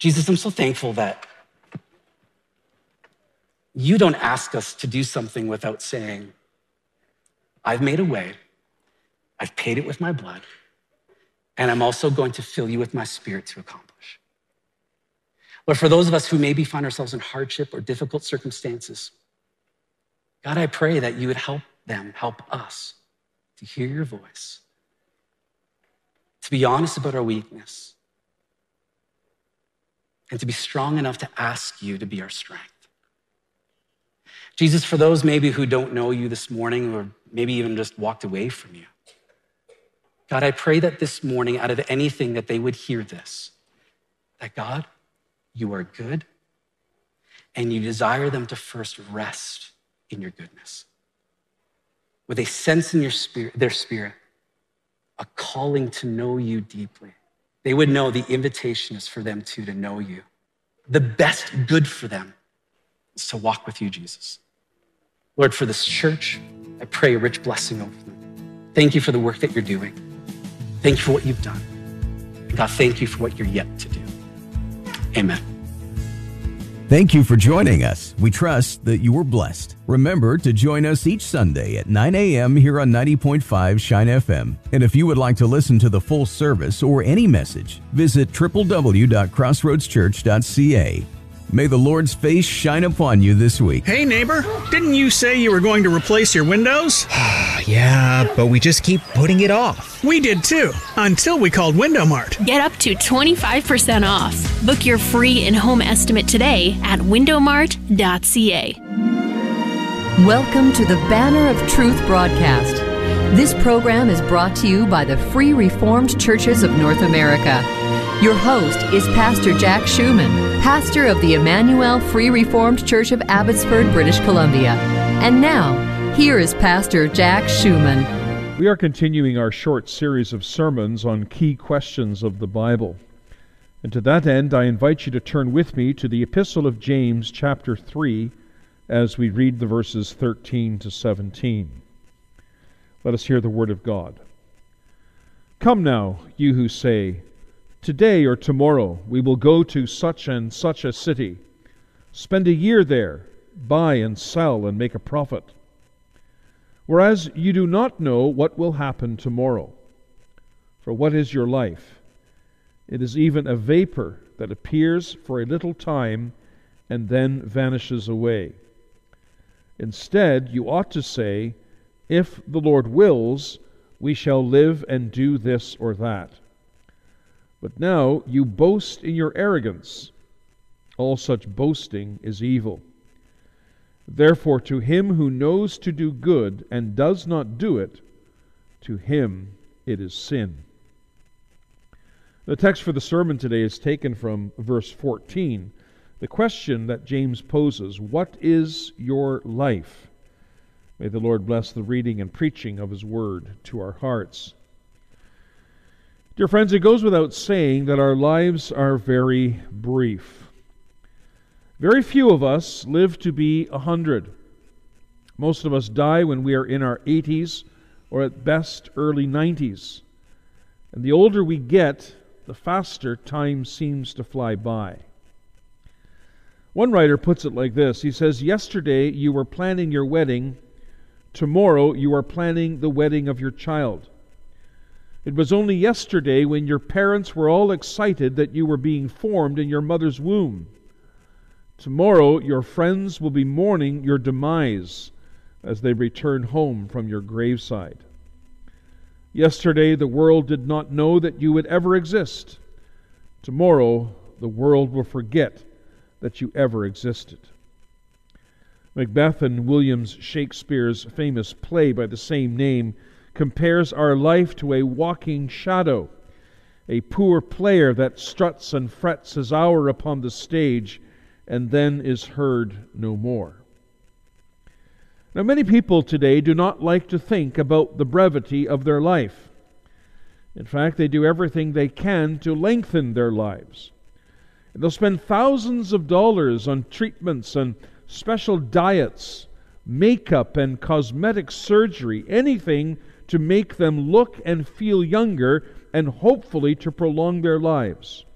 Jesus, I'm so thankful that you don't ask us to do something without saying, I've made a way, I've paid it with my blood, and I'm also going to fill you with my Spirit to accomplish. Lord, for those of us who maybe find ourselves in hardship or difficult circumstances, God, I pray that you would help them, help us to hear your voice, to be honest about our weakness, and to be strong enough to ask you to be our strength. Jesus, for those maybe who don't know you this morning or maybe even just walked away from you, God, I pray that this morning, out of anything, that they would hear this, that God, you are good, and you desire them to first rest in your goodness. With a sense in their spirit, a calling to know you deeply. They would know the invitation is for them to know you. The best good for them is to walk with you, Jesus. Lord, for this church, I pray a rich blessing over them. Thank you for the work that you're doing. Thank you for what you've done. God, thank you for what you're yet to do. Amen. Thank you for joining us. We trust that you were blessed. Remember to join us each Sunday at 9 a.m. here on 90.5 Shine FM. And if you would like to listen to the full service or any message, visit www.crossroadschurch.ca. May the Lord's face shine upon you this week. Hey, neighbor, didn't you say you were going to replace your windows? Yeah, but we just keep putting it off. We did too, until we called Window Mart. Get up to 25% off. Book your free in-home estimate today at windowmart.ca. Welcome to the Banner of Truth broadcast. This program is brought to you by the Free Reformed Churches of North America. Your host is Pastor Jack Schumann, pastor of the Emmanuel Free Reformed Church of Abbotsford, British Columbia. And now, here is Pastor Jack Schumann. We are continuing our short series of sermons on key questions of the Bible. And to that end, I invite you to turn with me to the Epistle of James, chapter 3, as we read the verses 13 to 17. Let us hear the word of God. Come now, you who say, today or tomorrow we will go to such and such a city, spend a year there, buy and sell and make a profit. Whereas you do not know what will happen tomorrow. For what is your life? It is even a vapor that appears for a little time and then vanishes away. Instead, you ought to say, if the Lord wills, we shall live and do this or that. But now you boast in your arrogance. All such boasting is evil. Therefore, to him who knows to do good and does not do it, to him it is sin. The text for the sermon today is taken from verse 14. The question that James poses, what is your life? May the Lord bless the reading and preaching of his word to our hearts. Dear friends, it goes without saying that our lives are very brief. Very few of us live to be 100. Most of us die when we are in our 80s or at best early 90s. And the older we get, the faster time seems to fly by. One writer puts it like this. He says, yesterday you were planning your wedding. Tomorrow you are planning the wedding of your child. It was only yesterday when your parents were all excited that you were being formed in your mother's womb. Tomorrow your friends will be mourning your demise as they return home from your graveside. Yesterday the world did not know that you would ever exist. Tomorrow the world will forget that you ever existed. Macbeth and William Shakespeare's famous play by the same name compares our life to a walking shadow, a poor player that struts and frets his hour upon the stage and then is heard no more. Now, many people today do not like to think about the brevity of their life. In fact, they do everything they can to lengthen their lives. And they'll spend thousands of dollars on treatments and special diets, makeup and cosmetic surgery, anything to make them look and feel younger and hopefully to prolong their lives.